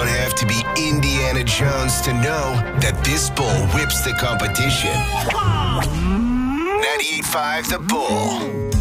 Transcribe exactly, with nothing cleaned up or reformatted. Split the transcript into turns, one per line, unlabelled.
don't have to be Indiana Jones to know that this bull whips the competition. ninety-eight point five The Bull.